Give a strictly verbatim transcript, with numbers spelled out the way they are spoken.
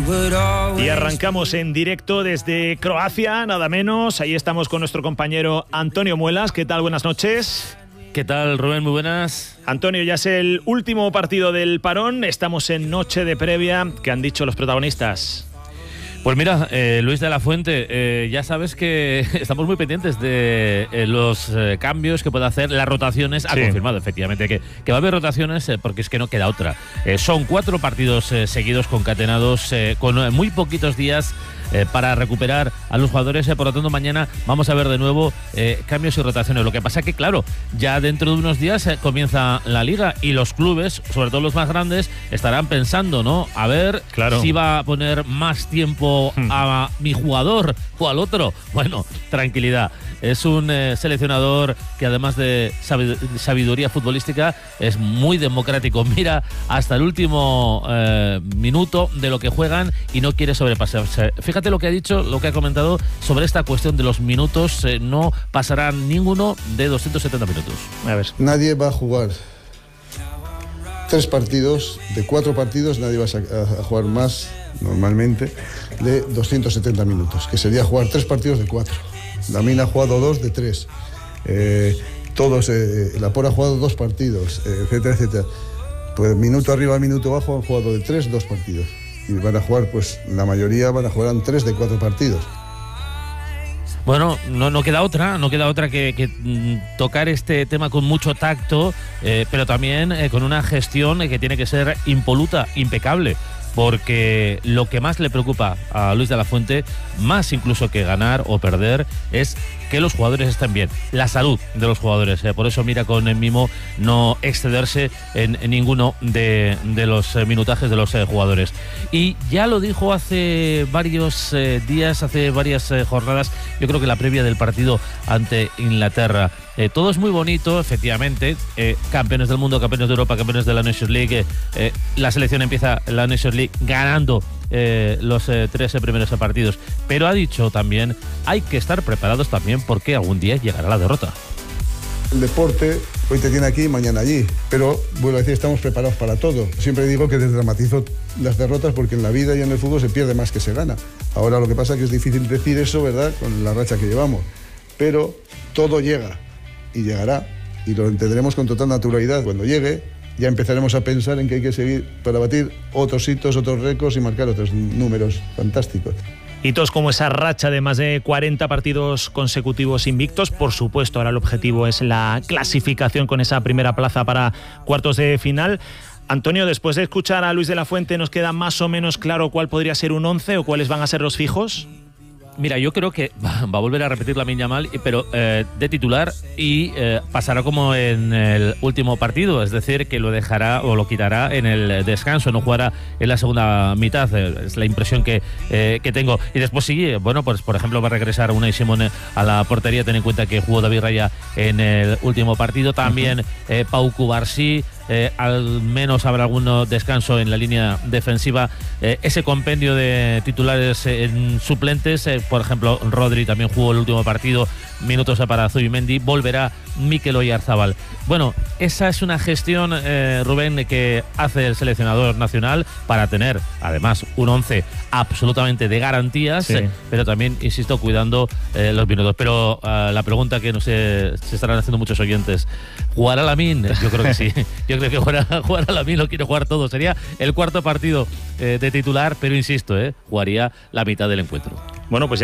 Y arrancamos en directo desde Croacia, nada menos. Ahí estamos con nuestro compañero Antonio Muelas. ¿Qué tal? Buenas noches. ¿Qué tal, Rubén? Muy buenas. Antonio, ya es el último partido del parón. Estamos en noche de previa. ¿Qué han dicho los protagonistas? Pues mira, eh, Luis de la Fuente, eh, ya sabes que estamos muy pendientes de eh, los eh, cambios que puede hacer, las rotaciones. Ha sí. confirmado efectivamente que, que va a haber rotaciones eh, porque es que no queda otra. Eh, son cuatro partidos eh, seguidos concatenados eh, con eh, muy poquitos días eh, para recuperar a los jugadores. Eh, por lo tanto, mañana vamos a ver de nuevo eh, cambios y rotaciones. Lo que pasa que, claro, ya dentro de unos días eh, comienza la Liga y los clubes, sobre todo los más grandes, estarán pensando, ¿no? A ver claro. si va a poner más tiempo a mi jugador o al otro. Bueno, tranquilidad. Es un eh, seleccionador que, además de sabiduría futbolística, es muy democrático. Mira hasta el último eh, minuto de lo que juegan y no quiere sobrepasarse. Fíjate lo que ha dicho, lo que ha comentado sobre esta cuestión de los minutos. Eh, no pasarán ninguno de doscientos setenta minutos. A ver. Nadie va a jugar tres partidos, de cuatro partidos, nadie va a, a jugar más, normalmente, de doscientos setenta minutos, que sería jugar tres partidos de cuatro. Lamine ha jugado dos de tres. Eh, todos, eh, Laporte ha jugado dos partidos, eh, etcétera, etcétera. Pues minuto arriba, minuto abajo han jugado de tres, dos partidos. Y van a jugar, pues la mayoría van a jugar en tres de cuatro partidos. Bueno, no, no queda otra, no queda otra que, que mm, tocar este tema con mucho tacto, eh, pero también eh, con una gestión eh, que tiene que ser impoluta, impecable, porque lo que más le preocupa a Luis de la Fuente, más incluso que ganar o perder, es que los jugadores estén bien, la salud de los jugadores. Eh, por eso mira con el mimo no excederse en, en ninguno de, de los eh, minutajes de los eh, jugadores. Y ya lo dijo hace varios eh, días, hace varias eh, jornadas, yo creo que la previa del partido ante Inglaterra. Eh, todo es muy bonito, efectivamente, eh, campeones del mundo, campeones de Europa, campeones de la Nations League, eh, la selección empieza la Nations League ganando eh, los eh, tres eh, primeros partidos, pero ha dicho también, hay que estar preparados también porque algún día llegará la derrota. El deporte hoy te tiene aquí, mañana allí, pero vuelvo a decir, estamos preparados para todo. Siempre digo que desdramatizo las derrotas porque en la vida y en el fútbol se pierde más que se gana. Ahora lo que pasa es que es difícil decir eso, ¿verdad?, con la racha que llevamos, pero todo llega y llegará y lo entenderemos con total naturalidad. Cuando llegue ya empezaremos a pensar en que hay que seguir para batir otros hitos, otros récords y marcar otros números fantásticos. Hitos como esa racha de más de cuarenta partidos consecutivos invictos. Por supuesto, ahora el objetivo es la clasificación con esa primera plaza para cuartos de final. Antonio, después de escuchar a Luis de la Fuente, ¿nos queda más o menos claro cuál podría ser un once o cuáles van a ser los fijos? Mira, yo creo que va a volver a repetir Lamine Yamal, pero eh, de titular y eh, pasará como en el último partido, es decir, que lo dejará o lo quitará en el descanso, no jugará en la segunda mitad, eh, es la impresión que, eh, que tengo. Y después sí, bueno, pues por ejemplo va a regresar Unai Simón a la portería, ten en cuenta que jugó David Raya en el último partido, también eh, Pau Cubarsí. Eh, al menos habrá algún descanso en la línea defensiva. Eh, ese compendio de titulares en suplentes, eh, por ejemplo, Rodri también jugó el último partido, minutos para Zubimendi, volverá Mikel Oyarzabal. Bueno, esa es una gestión, eh, Rubén, que hace el seleccionador nacional para tener, además, un once absolutamente de garantías, sí. eh, pero también, insisto, cuidando eh, los minutos. Pero uh, la pregunta que no sé, se estarán haciendo muchos oyentes, ¿jugará Lamine? Yo creo que sí. Yo creo que jugará, jugará Lamine, lo quiere jugar todo. Sería el cuarto partido eh, de titular, pero insisto, eh, jugaría la mitad del encuentro. Bueno, pues ya